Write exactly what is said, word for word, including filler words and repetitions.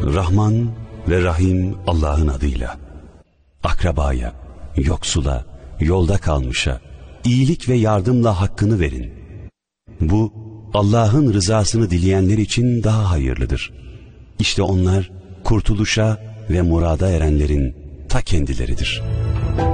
Rahman ve Rahim Allah'ın adıyla. Akrabaya, yoksula, yolda kalmışa, iyilik ve yardımla hakkını verin. Bu, Allah'ın rızasını dileyenler için daha hayırlıdır. İşte onlar, kurtuluşa ve murada erenlerin ta kendileridir.